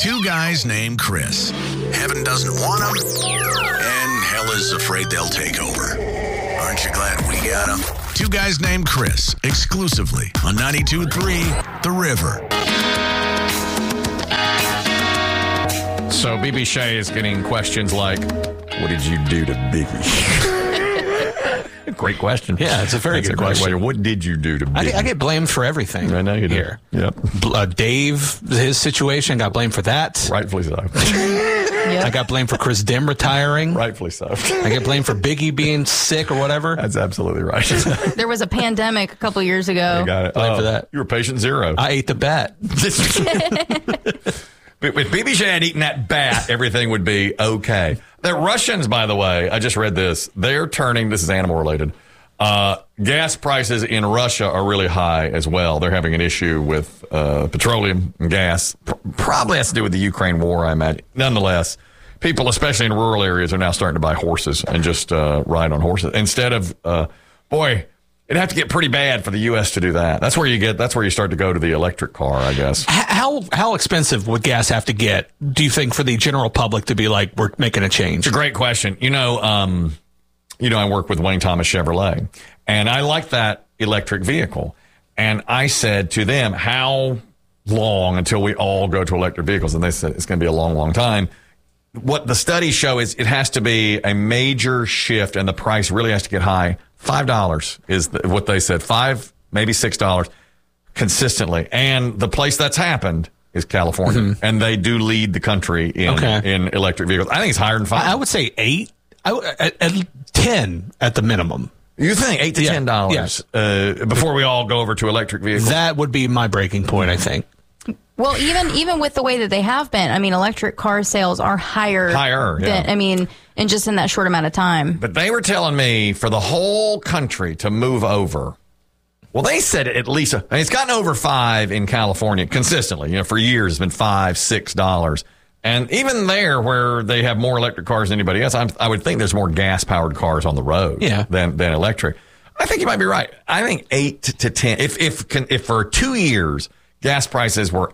Two guys named Chris. Heaven doesn't want them, and hell is afraid they'll take over. Aren't you glad we got them? Two guys named Chris, exclusively on 92.3 The River. So BB Shea is getting questions like, what did you do to Biggie? Great question. Yeah, it's a very good question. What did you do to Biggie? I get blamed for everything. I know you do. Here. Yep. Dave, his situation, got blamed for that. Rightfully so. I got blamed for Chris Dim retiring. Rightfully so. I get blamed for Biggie being sick or whatever. That's absolutely right. There was a pandemic a couple years ago. You got it. Blamed for that. You were patient zero. I ate the bat. If BB Shea had eaten that bat, everything would be okay. The Russians, by the way, I just read this. They're turning, this is animal related, gas prices in Russia are really high as well. They're having an issue with petroleum and gas. Probably has to do with the Ukraine war, I imagine. Nonetheless, people, especially in rural areas, are now starting to buy horses and just ride on horses. Instead of, it'd have to get pretty bad for the U.S. to do that. That's where you start to go to the electric car, I guess. How expensive would gas have to get, do you think, for the general public to be like, we're making a change? It's a great question. I work with Wayne Thomas Chevrolet, and I like that electric vehicle. And I said to them, how long until we all go to electric vehicles? And they said, it's going to be a long, long time. What the studies show is it has to be a major shift, and the price really has to get high. $5 is what they said. $5, maybe $6 consistently. And the place that's happened is California. Mm-hmm. And they do lead the country in electric vehicles. I think it's higher than 5. I would say 8. At 10 at the minimum. You think $8 to $10? Yes. Before we all go over to electric vehicles? That would be my breaking point, I think. Well, even with the way that they have been, I mean, electric car sales are higher than, in that short amount of time. But they were telling me for the whole country to move over. Well, they said at least, it's gotten over 5 in California consistently. For years, it's been $5, $6. And even there, where they have more electric cars than anybody else, I would think there's more gas-powered cars on the road than electric. I think you might be right. I think 8 to 10. If for 2 years gas prices were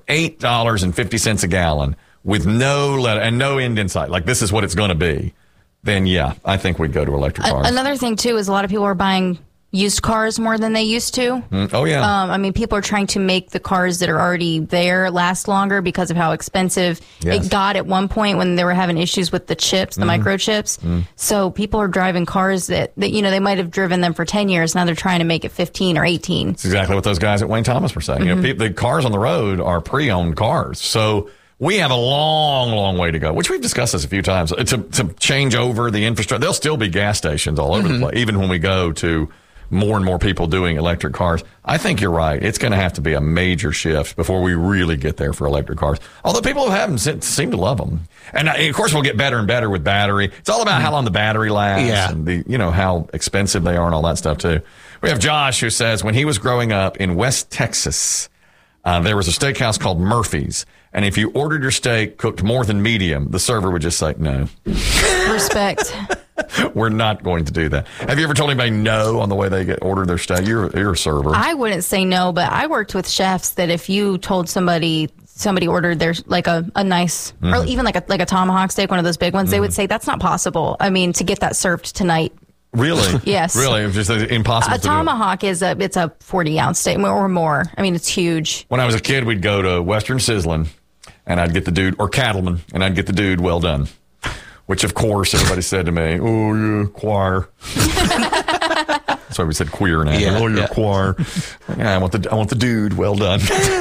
$8.50 a gallon with no end in sight, like this is what it's going to be, then I think we'd go to electric cars. Another thing too is a lot of people are buying used cars more than they used to. Oh, yeah. People are trying to make the cars that are already there last longer because of how expensive it got at one point when they were having issues with the chips, the microchips. So people are driving cars that they might have driven them for 10 years. Now they're trying to make it 15 or 18. That's exactly what those guys at Wayne Thomas were saying. Mm-hmm. The cars on the road are pre-owned cars. So we have a long, long way to go, which we've discussed this a few times, to change over the infrastructure. There'll still be gas stations all over the place, even when we go to more and more people doing electric cars. I think you're right. It's going to have to be a major shift before we really get there for electric cars. Although people who have them seem to love them. And of course, we'll get better and better with battery. It's all about how long the battery lasts and how expensive they are and all that stuff too. We have Josh who says when he was growing up in West Texas, there was a steakhouse called Murphy's. And if you ordered your steak cooked more than medium, the server would just say, no. Respect. We're not going to do that. Have you ever told anybody no on the way they order their steak? You're a server. I wouldn't say no, but I worked with chefs that if you told somebody ordered their like a nice or even like a tomahawk steak, one of those big ones, they would say that's not possible. I mean, to get that served tonight. Really? Yes. Really? It's just impossible to do. A tomahawk it's a 40-ounce steak or more. I mean, it's huge. When I was a kid, we'd go to Western Sizzlin', and I'd get the dude, or Cattleman, and I'd get the dude well done. Which, of course, everybody said to me, oh, you're choir. That's why we said queer now. Yeah, oh, you're choir. Yeah, I want the dude well done.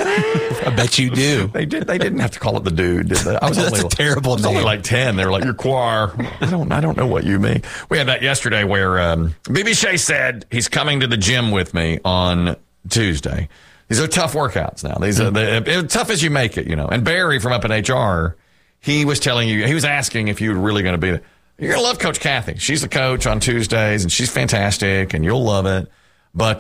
I bet you do. They didn't have to call it the dude, did they? That's a terrible name. I was only like 10. They were like, you're choir. I don't know what you mean. We had that yesterday where BB Shea said he's coming to the gym with me on Tuesday. These are tough workouts now. These are tough as you make it, And Barry from up in HR, he was asking if you were really going to be there. You're going to love Coach Kathy. She's the coach on Tuesdays, and she's fantastic, and you'll love it. But,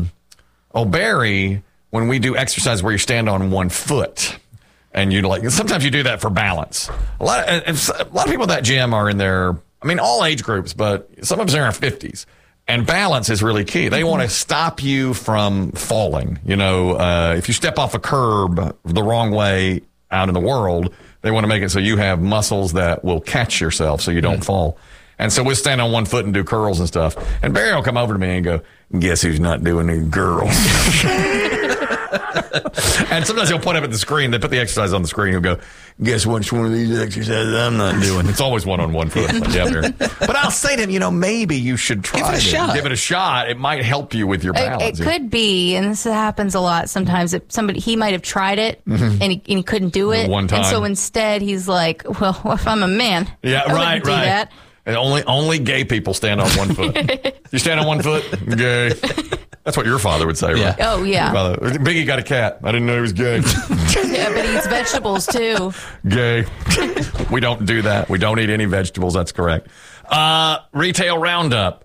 Barry, when we do exercise where you stand on one foot, and sometimes you do that for balance. A lot of people at that gym are in their, all age groups, but some of us are in our 50s. And balance is really key. They want to stop you from falling. If you step off a curb the wrong way out in the world, They want to make it so you have muscles that will catch yourself so you don't fall. And so we'll stand on one foot and do curls and stuff. And Barry will come over to me and go, guess who's not doing any girls? And sometimes he'll point up at the screen. They put the exercise on the screen. He'll go, guess which one of these exercises I'm not doing? It's always one on one foot. Yeah, Barry. But I'll say to him, maybe you should try Give it a shot. Give it a shot. It might help you with your balance. It could be, and this happens a lot sometimes. He might have tried it and he couldn't do it. One time. And so instead he's like, well, if I'm a man, yeah, I wouldn't do that. And only gay people stand on one foot. You stand on one foot, gay. That's what your father would say, right? Yeah. Oh, yeah. Biggie got a cat. I didn't know he was gay. Yeah, but he eats vegetables, too. Gay. We don't do that. We don't eat any vegetables. That's correct. Retail roundup.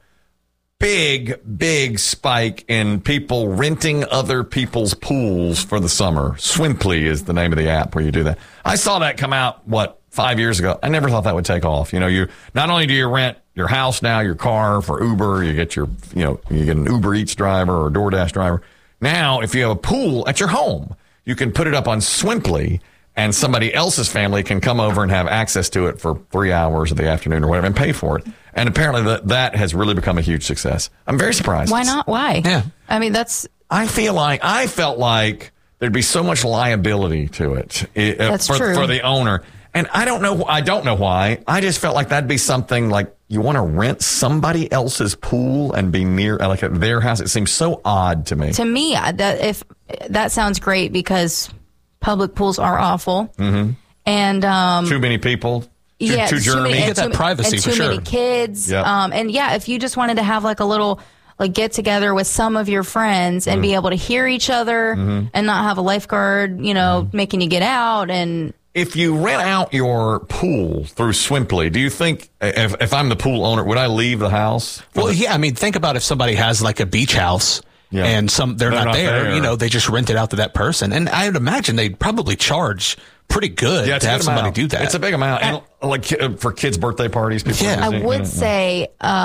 Big spike in people renting other people's pools for the summer. Swimply is the name of the app where you do that. I saw that come out, 5 years ago. I never thought that would take off. You not only do you rent your house now, your car for Uber, you get you get an Uber Eats driver or a DoorDash driver. Now, if you have a pool at your home, you can put it up on Swimply and somebody else's family can come over and have access to it for 3 hours of the afternoon or whatever and pay for it. And apparently that has really become a huge success. I'm very surprised. Why not? Why? Yeah. I mean, I felt like there'd be so much liability to it for the owner. And I don't know why. I just felt like that'd be something like you want to rent somebody else's pool and be near like at their house. It seems so odd to me. To me, that sounds great because public pools are awful. Mm-hmm. And too many people. Too germy. You get that privacy and for too sure. many kids. Yep. And if you just wanted to have like a little get together with some of your friends and be able to hear each other and not have a lifeguard, making you get out. And if you rent out your pool through Swimply, do you think if I'm the pool owner, would I leave the house? Well, yeah. I mean, think about if somebody has like a beach house. Yeah. And they're not there. They just rent it out to that person. And I would imagine they'd probably charge pretty good to have somebody do that. It's a big amount. And like for kids' birthday parties, people. Yeah. I would say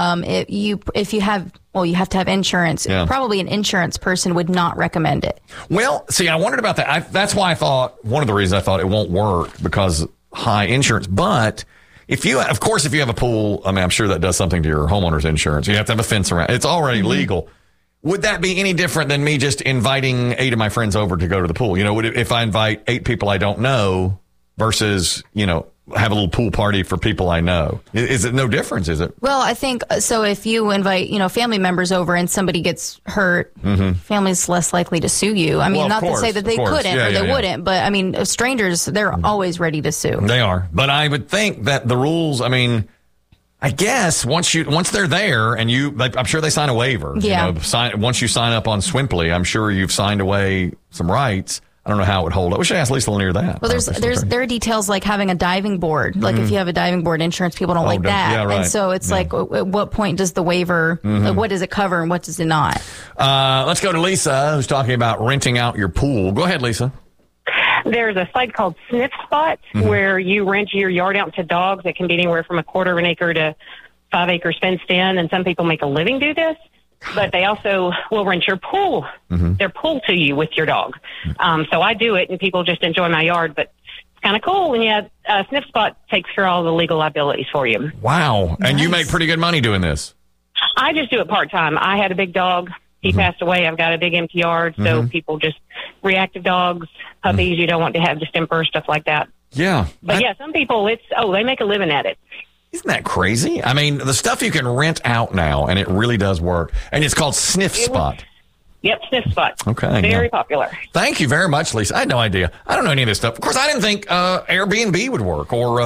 if you have to have insurance. Yeah. Probably an insurance person would not recommend it. Well, see, I wondered about that. That's why I thought one of the reasons I thought it won't work because high insurance. But if you have a pool, I mean, I'm sure that does something to your homeowner's insurance. You have to have a fence around. It's already legal. Would that be any different than me just inviting 8 of my friends over to go to the pool? If I invite 8 people I don't know versus, have a little pool party for people I know. Is it no difference, is it? Well, I think so. If you invite, family members over and somebody gets hurt, family's less likely to sue you. I mean, to say that they couldn't or they wouldn't, but I mean, strangers, they're always ready to sue. They are. But I would think that the rules, I guess once they're there and I'm sure they sign a waiver. Yeah. Once you sign up on Swimply, I'm sure you've signed away some rights. I don't know how it would hold up. We should ask Lisa Lanier that. Well, there are details like having a diving board. Like if you have a diving board insurance, people don't like that. Yeah, right. And so it's like, at what point does the waiver, like what does it cover and what does it not? Let's go to Lisa, who's talking about renting out your pool. Go ahead, Lisa. There's a site called Sniff Spot where you rent your yard out to dogs. It can be anywhere from 1/4 of an acre to 5 acres fenced in, and some people make a living do this. But they also will rent your pool, their pool to you with your dog. So I do it, and people just enjoy my yard. But it's kind of cool. And Sniff Spot takes care of all the legal liabilities for you. Wow. And you make pretty good money doing this. I just do it part-time. I had a big dog. He passed away. I've got a big empty yard. So people just reactive dogs, puppies, you don't want to have distemper, stuff like that. Yeah. But some people, they make a living at it. Isn't that crazy? I mean, the stuff you can rent out now, and it really does work. And it's called Sniff Spot. Yep, Sniff Spot. Okay. Very popular. Thank you very much, Lisa. I had no idea. I don't know any of this stuff. Of course, I didn't think Airbnb would work or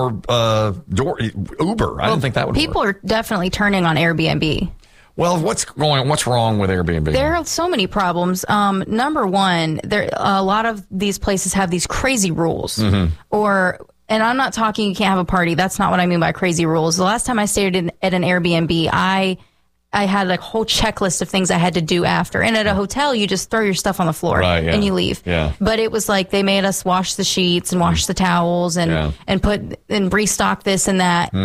Uber. I didn't think that would work. People are definitely turning on Airbnb. Well, what's wrong with Airbnb? There are so many problems. Number one, a lot of these places have these crazy rules and I'm not talking you can't have a party. That's not what I mean by crazy rules. The last time I stayed at an Airbnb, I had a whole checklist of things I had to do after. And at a hotel, you just throw your stuff on the floor and you leave. Yeah. But it was like they made us wash the sheets and wash the towels and restock this and that.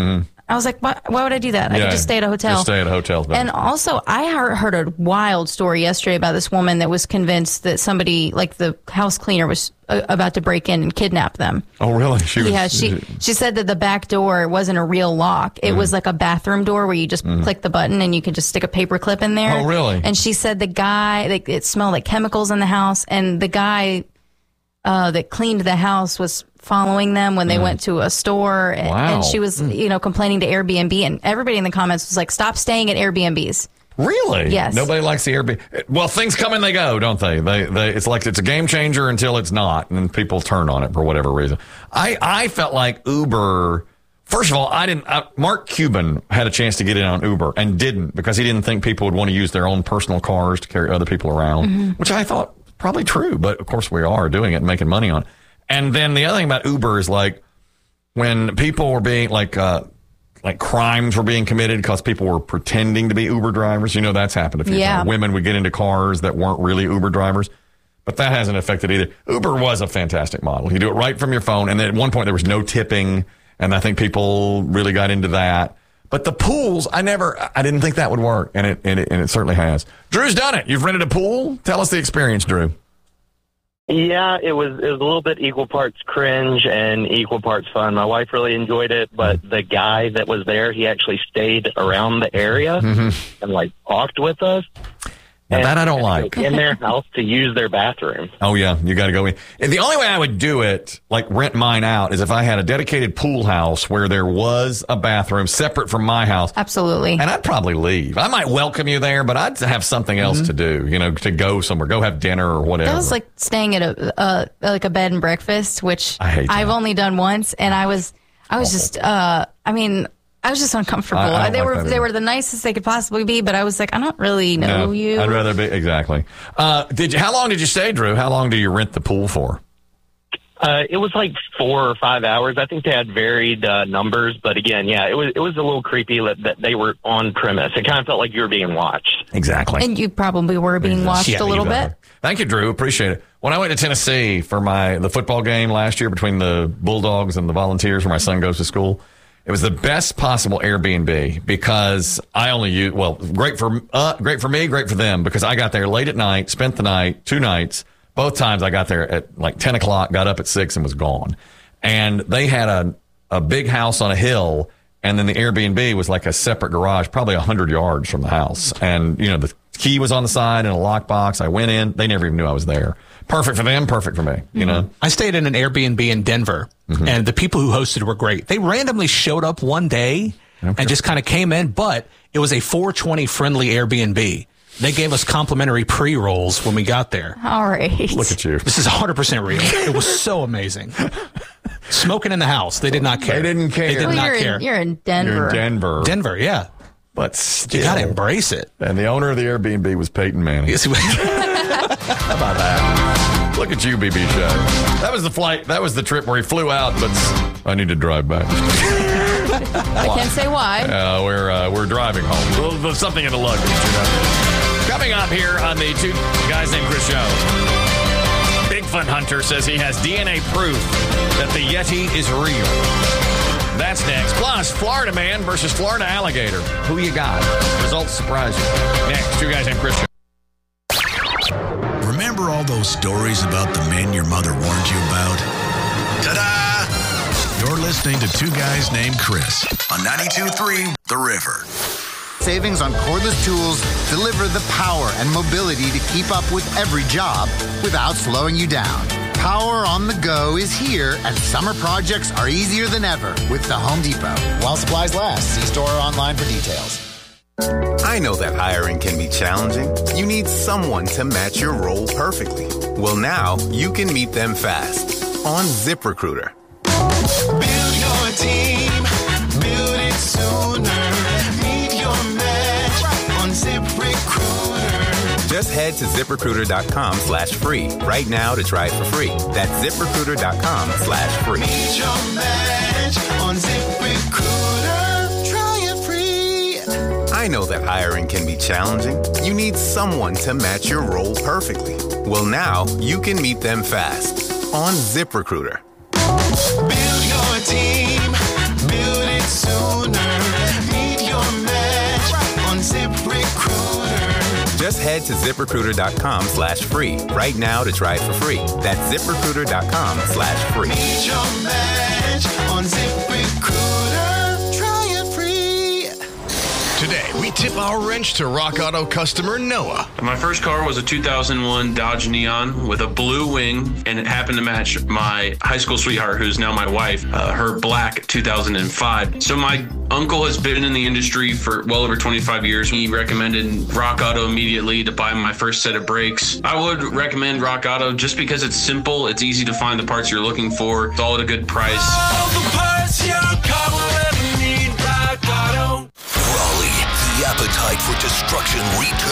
I was like, why would I do that? I could just stay at a hotel. Just stay at a hotel. And also, I heard a wild story yesterday about this woman that was convinced that somebody, like the house cleaner, was about to break in and kidnap them. Oh, really? She said that the back door wasn't a real lock. It was like a bathroom door where you just click the button and you could just stick a paper clip in there. Oh, really? And she said the guy, it smelled like chemicals in the house, and the guy that cleaned the house was following them when they went to a store. And she was, complaining to Airbnb, and everybody in the comments was like, stop staying at Airbnbs. Really? Yes. Nobody likes the Airbnb. Well, things come and they go, don't they? It's like it's a game changer until it's not, and people turn on it for whatever reason. I felt like Uber. First of all, Mark Cuban had a chance to get in on Uber and didn't, because he didn't think people would want to use their own personal cars to carry other people around, which I thought probably true, but of course we are doing it and making money on it. And then the other thing about Uber is like when people were being like crimes were being committed because people were pretending to be Uber drivers. That's happened a few times. Women would get into cars that weren't really Uber drivers, but that hasn't affected either. Uber was a fantastic model. You do it right from your phone. And then at one point there was no tipping, and I think people really got into that. But the pools, I didn't think that would work, and it certainly has. Drew's done it. You've rented a pool. Tell us the experience, Drew. Yeah, it was a little bit equal parts cringe and equal parts fun. My wife really enjoyed it, but the guy that was there, he actually stayed around the area and talked with us. Now, that I don't like. In their house to use their bathroom. Oh, yeah. You got to go in. And the only way I would do it, rent mine out, is if I had a dedicated pool house where there was a bathroom separate from my house. Absolutely. And I'd probably leave. I might welcome you there, but I'd have something else to do, to go somewhere, go have dinner or whatever. That was like staying at a bed and breakfast, which I've only done once. And I was just, I was just uncomfortable. They were the nicest they could possibly be, but I was like, I don't really know you. I'd rather be exactly. How long did you stay, Drew? How long do you rent the pool for? It was like 4 or 5 hours. I think they had varied numbers, but again, it was a little creepy that they were on premise. It kind of felt like you were being watched. Exactly. And you probably were being watched a little bit. Thank you, Drew. Appreciate it. When I went to Tennessee for the football game last year between the Bulldogs and the Volunteers, where my son goes to school, it was the best possible Airbnb because I only use, great for me, great for them, because I got there late at night, spent the night, 2 nights. Both times I got there at 10 o'clock, got up at 6 and was gone. And they had a big house on a hill, and then the Airbnb was like a separate garage, probably 100 yards from the house. And, the key was on the side in a lockbox. I went in. They never even knew I was there. Perfect for them, perfect for me, I stayed in an Airbnb in Denver, and the people who hosted were great. They randomly showed up one day and just kind of came in, but it was a 420 friendly Airbnb. They gave us complimentary pre-rolls when we got there. All right. Look at you. This is 100% real. It was so amazing. Smoking in the house. They did not care. They didn't care. They did not care. You're in Denver. You're in Denver. Denver, yeah. But still. You got to embrace it. And the owner of the Airbnb was Peyton Manning. Yes, how about that? Look at you, BB Show. That was the flight. That was the trip where he flew out, but I need to drive back. I can't say why. We're driving home. There's something in the luggage. Coming up here on the Two Guys Named Chris show, Bigfoot Hunter says he has DNA proof that the Yeti is real. That's next. Plus, Florida man versus Florida alligator. Who you got? Results surprise you. Next, Two Guys Named Chris show. Remember all those stories about the men your mother warned you about? Ta-da! You're listening to Two Guys Named Chris on 92.3 The River. Savings on cordless tools deliver the power and mobility to keep up with every job without slowing you down. Power on the go is here, and summer projects are easier than ever with the Home Depot. While supplies last, see store or online for details. I know that hiring can be challenging. You need someone to match your role perfectly. Well, now you can meet them fast on ZipRecruiter. Build your team, build it sooner. Meet your match on ZipRecruiter. Just head to ZipRecruiter.com/free right now to try it for free. That's ZipRecruiter.com/free. Meet your match on ZipRecruiter. Try it free. I know that hiring can be challenging. You need someone to match your role perfectly. Well, now you can meet them fast on ZipRecruiter. Build your team, build it sooner. Just head to ZipRecruiter.com/free right now to try it for free. That's ZipRecruiter.com/free. Need your match on ZipRecruiter. Try it free. Today, we tip our wrench to Rock Auto customer Noah. My first car was a 2001 Dodge Neon with a blue wing, and it happened to match my high school sweetheart, who's now my wife, her black 2005. So my uncle has been in the industry for well over 25 years. He recommended Rock Auto immediately to buy my first set of brakes. I would recommend Rock Auto just because it's simple, it's easy to find the parts you're looking for, it's all at a good price. All the parts your car will ever need, Rock Auto. Raleigh, the appetite for destruction returns.